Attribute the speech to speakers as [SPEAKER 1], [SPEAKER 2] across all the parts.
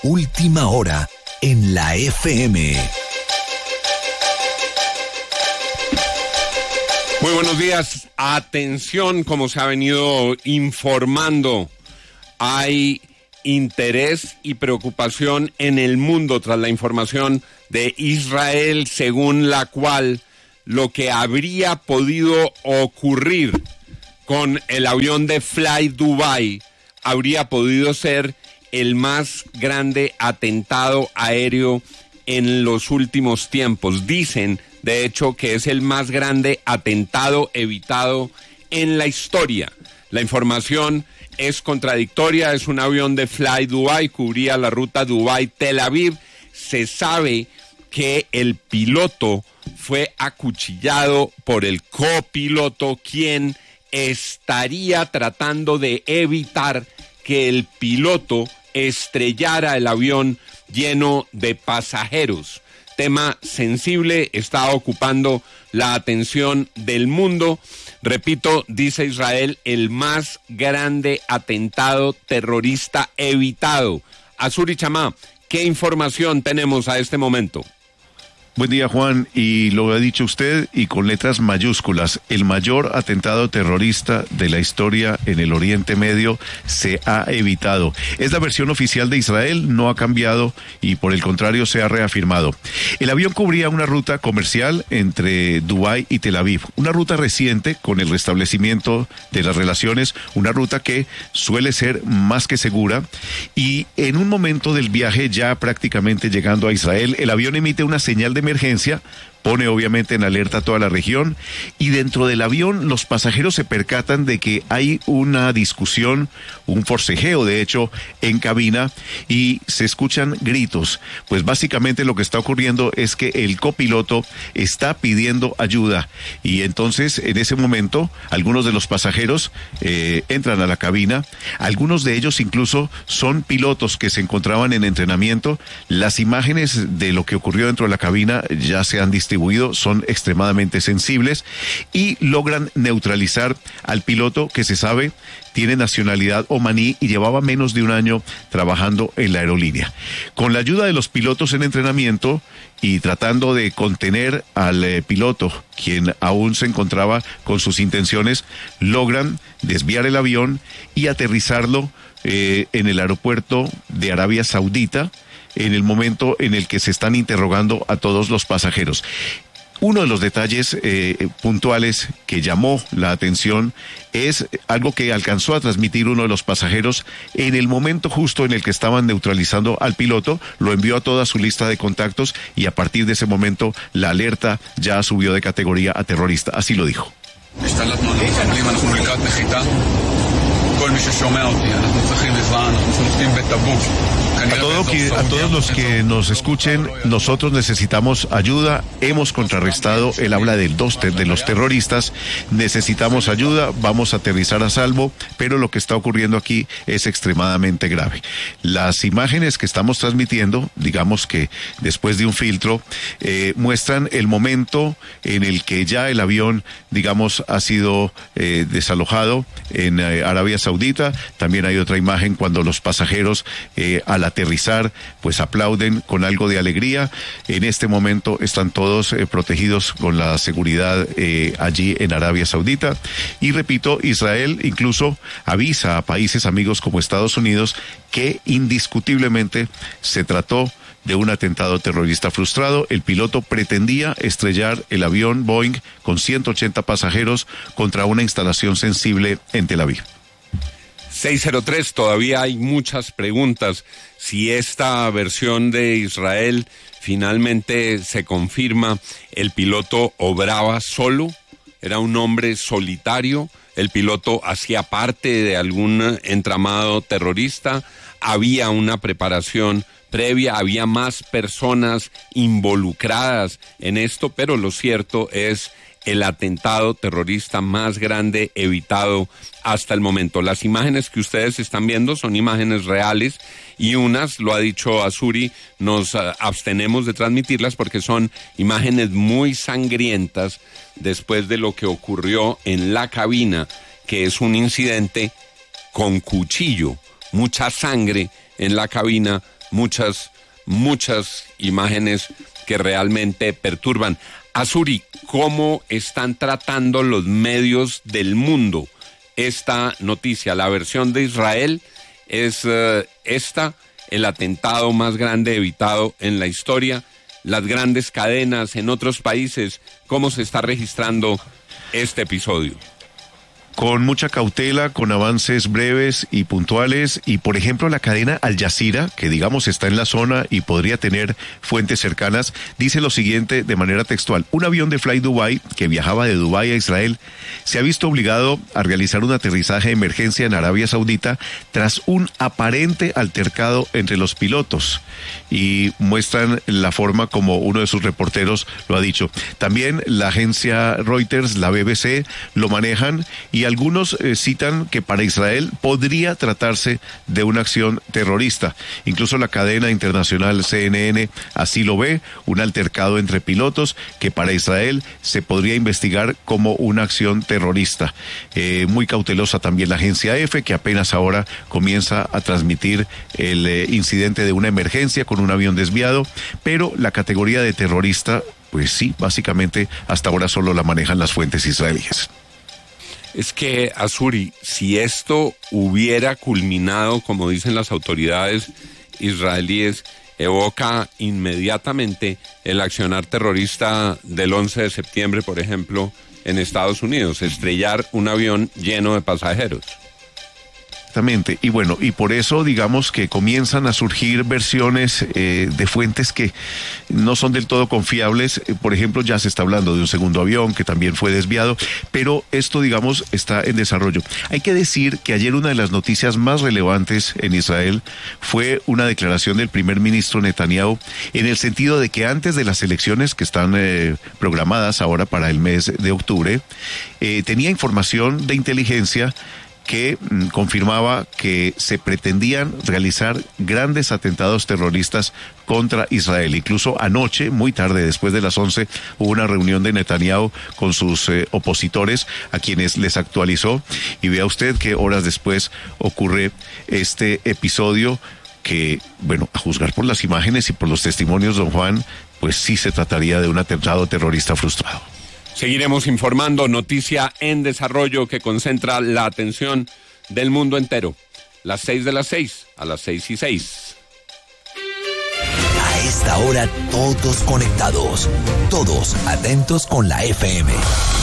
[SPEAKER 1] Última hora en la FM.
[SPEAKER 2] Muy buenos días. Atención, como se ha venido informando, hay interés y preocupación en el mundo tras la información de Israel, según la cual lo que habría podido ocurrir con el avión de Fly Dubai habría podido ser el más grande atentado aéreo en los últimos tiempos. Dicen, de hecho, que es el más grande atentado evitado en la historia. La información es contradictoria. Es un avión de Fly Dubai, cubría la ruta Dubai-Tel Aviv. Se sabe que el piloto fue acuchillado por el copiloto, quien estaría tratando de evitar que el piloto estrellara el avión lleno de pasajeros. Tema sensible, está ocupando la atención del mundo. Repito, dice Israel, el más grande atentado terrorista evitado. Azuri Chamá, ¿qué información tenemos a este momento?
[SPEAKER 3] Buen día, Juan, y lo ha dicho usted, y con letras mayúsculas, el mayor atentado terrorista de la historia en el Oriente Medio se ha evitado. Es la versión oficial de Israel, no ha cambiado y por el contrario se ha reafirmado. El avión cubría una ruta comercial entre Dubái y Tel Aviv, una ruta reciente con el restablecimiento de las relaciones, una ruta que suele ser más que segura, y en un momento del viaje, ya prácticamente llegando a Israel, el avión emite una señal de emergencia, pone obviamente en alerta a toda la región, y dentro del avión los pasajeros se percatan de que hay una discusión, un forcejeo de hecho en cabina, y se escuchan gritos. Pues básicamente lo que está ocurriendo es que el copiloto está pidiendo ayuda, y entonces en ese momento algunos de los pasajeros entran a la cabina. Algunos de ellos incluso son pilotos que se encontraban en entrenamiento. Las imágenes de lo que ocurrió dentro de la cabina ya se han distribuido, son extremadamente sensibles, y logran neutralizar al piloto, que se sabe tiene nacionalidad omaní y llevaba menos de un año trabajando en la aerolínea. Con la ayuda de los pilotos en entrenamiento y tratando de contener al piloto, quien aún se encontraba con sus intenciones, logran desviar el avión y aterrizarlo en el aeropuerto de Arabia Saudita, en el momento en el que se están interrogando a todos los pasajeros. Uno de los detalles puntuales que llamó la atención es algo que alcanzó a transmitir uno de los pasajeros en el momento justo en el que estaban neutralizando al piloto. Lo envió a toda su lista de contactos, y a partir de ese momento la alerta ya subió de categoría a terrorista. Así lo dijo. A todos los que nos escuchen, nosotros necesitamos ayuda. Hemos contrarrestado el habla de los terroristas. Necesitamos ayuda, vamos a aterrizar a salvo, pero lo que está ocurriendo aquí es extremadamente grave. Las imágenes que estamos transmitiendo, digamos que después de un filtro, muestran el momento en el que ya el avión, digamos, ha sido desalojado en Arabia Saudita. También hay otra imagen cuando los pasajeros al aterrizar pues aplauden con algo de alegría. En este momento están todos protegidos con la seguridad allí en Arabia Saudita, y repito, Israel incluso avisa a países amigos como Estados Unidos que indiscutiblemente se trató de un atentado terrorista frustrado. El piloto pretendía estrellar el avión Boeing con 180 pasajeros contra una instalación sensible en Tel Aviv.
[SPEAKER 2] 603, todavía hay muchas preguntas. Si esta versión de Israel finalmente se confirma, el piloto obraba solo, era un hombre solitario, el piloto hacía parte de algún entramado terrorista, había una preparación previa, había más personas involucradas en esto, pero lo cierto es el atentado terrorista más grande evitado hasta el momento. Las imágenes que ustedes están viendo son imágenes reales, y unas, lo ha dicho Azuri, nos abstenemos de transmitirlas porque son imágenes muy sangrientas después de lo que ocurrió en la cabina, que es un incidente con cuchillo, mucha sangre en la cabina muchas imágenes que realmente perturban. Azuri, ¿cómo están tratando los medios del mundo esta noticia? La versión de Israel es el atentado más grande evitado en la historia. Las grandes cadenas en otros países, ¿cómo se está registrando este episodio?
[SPEAKER 3] Con mucha cautela, con avances breves y puntuales, y por ejemplo la cadena Al Jazeera, que digamos está en la zona y podría tener fuentes cercanas, dice lo siguiente de manera textual: un avión de Fly Dubai que viajaba de Dubái a Israel se ha visto obligado a realizar un aterrizaje de emergencia en Arabia Saudita tras un aparente altercado entre los pilotos, y muestran la forma como uno de sus reporteros lo ha dicho. También la agencia Reuters, la BBC, lo manejan, y algunos citan que para Israel podría tratarse de una acción terrorista. Incluso la cadena internacional CNN así lo ve, un altercado entre pilotos que para Israel se podría investigar como una acción terrorista. Muy cautelosa también la agencia EFE, que apenas ahora comienza a transmitir el incidente de una emergencia con un avión desviado, pero la categoría de terrorista, pues sí, básicamente hasta ahora solo la manejan las fuentes israelíes.
[SPEAKER 2] Es que, Azuri, si esto hubiera culminado, como dicen las autoridades israelíes, evoca inmediatamente el accionar terrorista del 11 de septiembre, por ejemplo, en Estados Unidos, estrellar un avión lleno de pasajeros.
[SPEAKER 3] Exactamente, y bueno, y por eso digamos que comienzan a surgir versiones de fuentes que no son del todo confiables. Por ejemplo, ya se está hablando de un segundo avión que también fue desviado, pero esto digamos está en desarrollo. Hay que decir que ayer una de las noticias más relevantes en Israel fue una declaración del primer ministro Netanyahu, en el sentido de que antes de las elecciones que están programadas ahora para el mes de octubre, tenía información de inteligencia que confirmaba que se pretendían realizar grandes atentados terroristas contra Israel. Incluso anoche, muy tarde, después de las 11, hubo una reunión de Netanyahu con sus opositores, a quienes les actualizó, y vea usted que horas después ocurre este episodio que, bueno, a juzgar por las imágenes y por los testimonios, don Juan, pues sí se trataría de un atentado terrorista frustrado.
[SPEAKER 2] Seguiremos informando, noticia en desarrollo que concentra la atención del mundo entero. Las 6 de las 6, a las 6:06.
[SPEAKER 1] A esta hora todos conectados, todos atentos con la FM.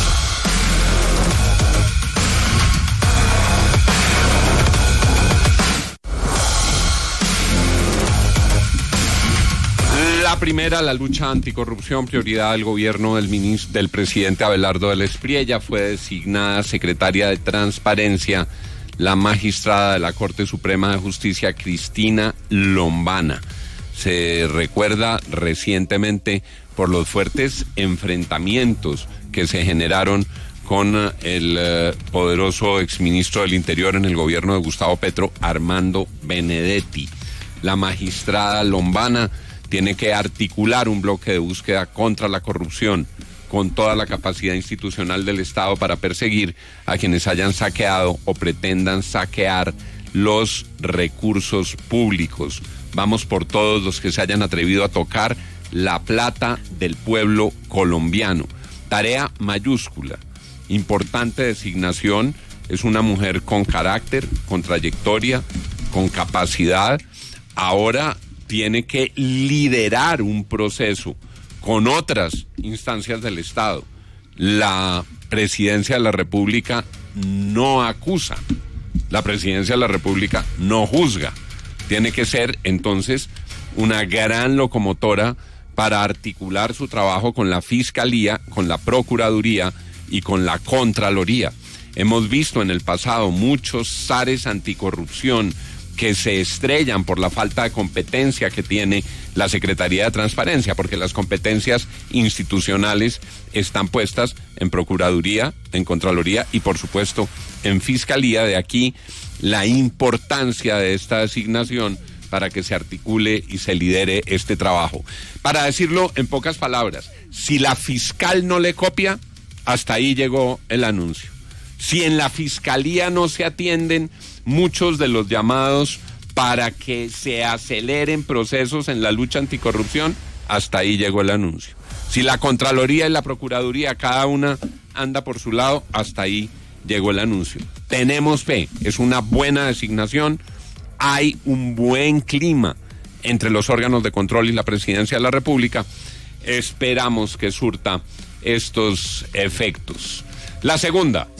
[SPEAKER 2] La primera, la lucha anticorrupción, prioridad del gobierno del presidente Abelardo del Espriella. Fue designada secretaria de Transparencia la magistrada de la Corte Suprema de Justicia, Cristina Lombana. Se recuerda recientemente por los fuertes enfrentamientos que se generaron con el poderoso exministro del Interior en el gobierno de Gustavo Petro, Armando Benedetti. La magistrada Lombana tiene que articular un bloque de búsqueda contra la corrupción con toda la capacidad institucional del Estado para perseguir a quienes hayan saqueado o pretendan saquear los recursos públicos. Vamos por todos los que se hayan atrevido a tocar la plata del pueblo colombiano. Tarea mayúscula, importante designación. Es una mujer con carácter, con trayectoria, con capacidad. Ahora tiene que liderar un proceso con otras instancias del Estado. La Presidencia de la República no acusa, la Presidencia de la República no juzga. Tiene que ser entonces una gran locomotora para articular su trabajo con la Fiscalía, con la Procuraduría y con la Contraloría. Hemos visto en el pasado muchos zares anticorrupción que se estrellan por la falta de competencia que tiene la Secretaría de Transparencia, porque las competencias institucionales están puestas en Procuraduría, en Contraloría y, por supuesto, en Fiscalía. De aquí la importancia de esta designación para que se articule y se lidere este trabajo. Para decirlo en pocas palabras, si la fiscal no le copia, hasta ahí llegó el anuncio. Si en la Fiscalía no se atienden muchos de los llamados para que se aceleren procesos en la lucha anticorrupción, hasta ahí llegó el anuncio. Si la Contraloría y la Procuraduría, cada una anda por su lado, hasta ahí llegó el anuncio. Tenemos fe, es una buena designación, hay un buen clima entre los órganos de control y la Presidencia de la República. Esperamos que surta estos efectos. La segunda,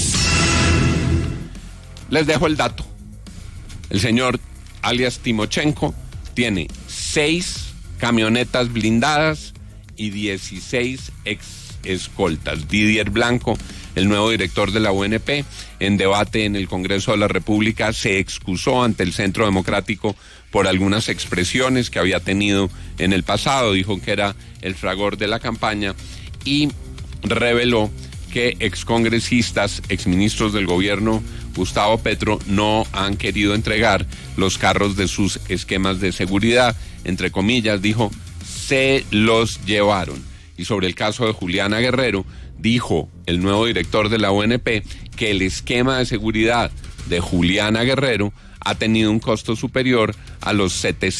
[SPEAKER 2] les dejo el dato. El señor alias Timochenko tiene 6 camionetas blindadas y 16 escoltas. Didier Blanco, el nuevo director de la UNP, en debate en el Congreso de la República, se excusó ante el Centro Democrático por algunas expresiones que había tenido en el pasado. Dijo que era el fragor de la campaña y reveló que excongresistas, exministros del gobierno Gustavo Petro, no han querido entregar los carros de sus esquemas de seguridad. Entre comillas, dijo, se los llevaron. Y sobre el caso de Juliana Guerrero, dijo el nuevo director de la UNP que el esquema de seguridad de Juliana Guerrero ha tenido un costo superior a los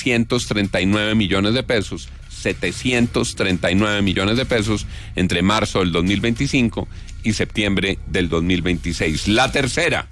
[SPEAKER 2] 739 millones de pesos. 739 millones de pesos entre marzo del 2025 y septiembre del 2026. La tercera,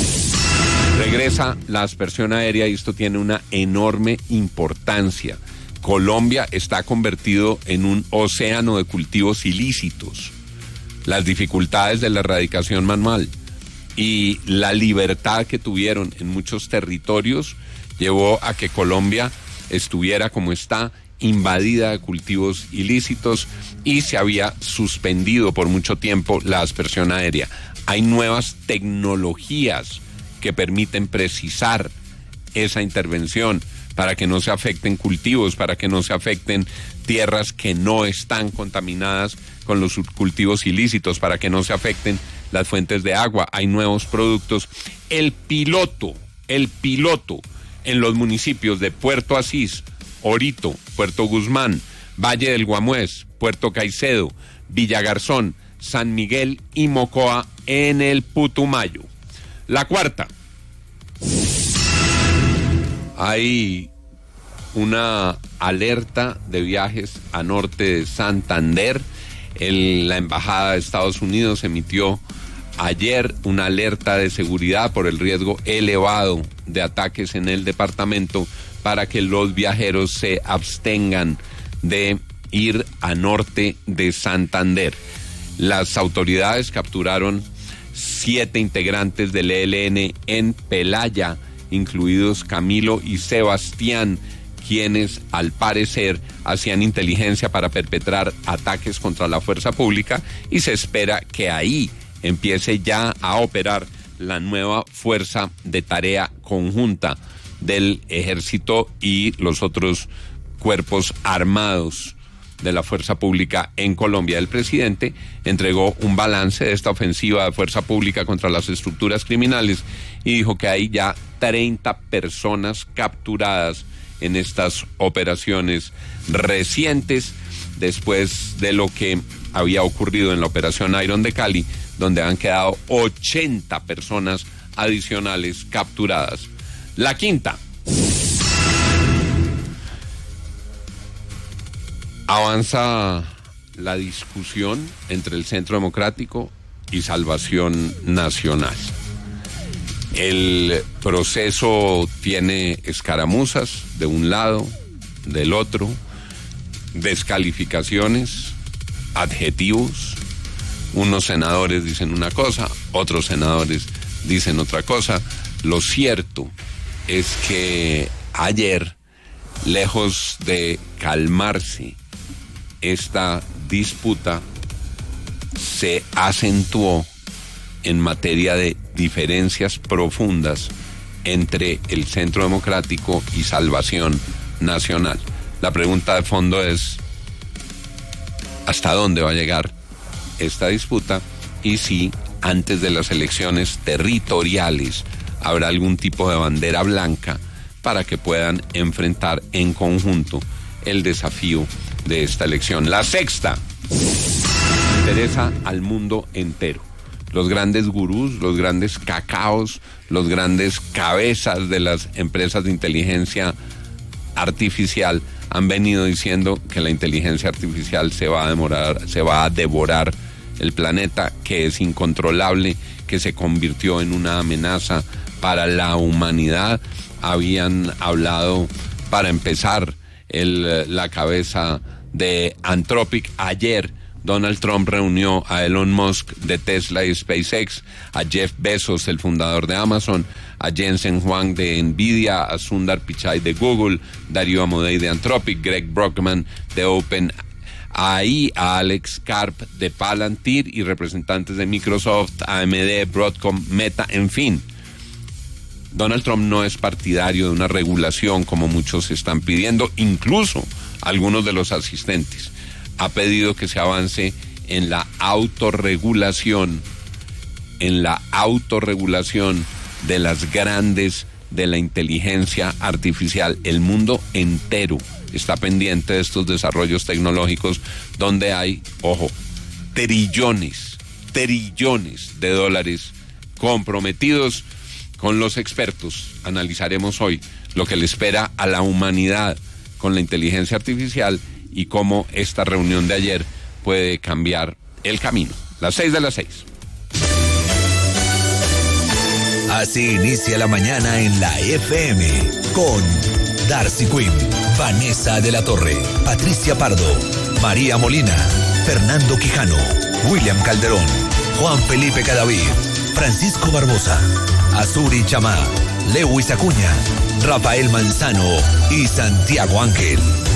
[SPEAKER 2] regresa la aspersión aérea y esto tiene una enorme importancia. Colombia está convertido en un océano de cultivos ilícitos. Las dificultades de la erradicación manual y la libertad que tuvieron en muchos territorios llevó a que Colombia estuviera como está, invadida de cultivos ilícitos, y se había suspendido por mucho tiempo la aspersión aérea. Hay nuevas tecnologías que permiten precisar esa intervención para que no se afecten cultivos, para que no se afecten tierras que no están contaminadas con los cultivos ilícitos, para que no se afecten las fuentes de agua. Hay nuevos productos. El piloto en los municipios de Puerto Asís, Orito, Puerto Guzmán, Valle del Guamués, Puerto Caicedo, Villagarzón, San Miguel y Mocoa en el Putumayo. La cuarta, hay una alerta de viajes a norte de Santander. La Embajada de Estados Unidos emitió ayer una alerta de seguridad por el riesgo elevado de ataques en el departamento para que los viajeros se abstengan de ir a norte de Santander. Las autoridades capturaron 7 integrantes del ELN en Pelaya, incluidos Camilo y Sebastián, quienes al parecer hacían inteligencia para perpetrar ataques contra la fuerza pública, y se espera que ahí empiece ya a operar la nueva fuerza de tarea conjunta del Ejército y los otros cuerpos armados de la fuerza pública en Colombia. El presidente entregó un balance de esta ofensiva de fuerza pública contra las estructuras criminales y dijo que hay ya 30 personas capturadas en estas operaciones recientes, después de lo que había ocurrido en la operación Iron de Cali, donde han quedado 80 personas adicionales capturadas. La quinta, avanza la discusión entre el Centro Democrático y Salvación Nacional. El proceso tiene escaramuzas de un lado, del otro, descalificaciones, adjetivos. Unos senadores dicen una cosa, otros senadores dicen otra cosa. Lo cierto es que ayer, lejos de calmarse esta disputa, se acentuó en materia de diferencias profundas entre el Centro Democrático y Salvación Nacional. La pregunta de fondo es, ¿hasta dónde va a llegar esta disputa? Y si antes de las elecciones territoriales habrá algún tipo de bandera blanca para que puedan enfrentar en conjunto el desafío de esta elección. La sexta interesa al mundo entero. los grandes gurús, los grandes cacaos, los grandes cabezas de las empresas de inteligencia artificial han venido diciendo que la inteligencia artificial se va a devorar el planeta, que es incontrolable, que se convirtió en una amenaza para la humanidad. Habían hablado, para empezar, la cabeza de Anthropic. Ayer Donald Trump reunió a Elon Musk de Tesla y SpaceX, a Jeff Bezos, el fundador de Amazon, a Jensen Huang de Nvidia, a Sundar Pichai de Google, Darío Amodei de Anthropic, Greg Brockman de OpenAI, a Alex Karp de Palantir y representantes de Microsoft, AMD, Broadcom, Meta, en fin. Donald Trump no es partidario de una regulación como muchos están pidiendo, incluso algunos de los asistentes. Ha pedido que se avance en la autorregulación, de las grandes de la inteligencia artificial. El mundo entero está pendiente de estos desarrollos tecnológicos donde hay, ojo, trillones de dólares comprometidos. Con los expertos analizaremos hoy lo que le espera a la humanidad con la inteligencia artificial y cómo esta reunión de ayer puede cambiar el camino. 6:06.
[SPEAKER 1] Así inicia la mañana en la FM con Darcy Quinn, Vanessa de la Torre, Patricia Pardo, María Molina, Fernando Quijano, William Calderón, Juan Felipe Cadavid, Francisco Barbosa, Azuri Chamá, Lewis Acuña, Rafael Manzano y Santiago Ángel.